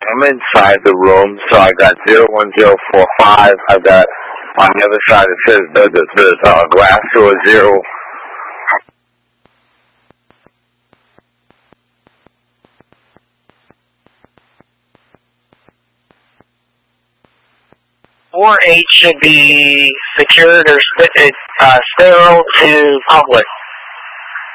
I'm inside the room, so I got 01045. I got on the other side it says the glass door 0. Floor 8 should be secured or sterile to public.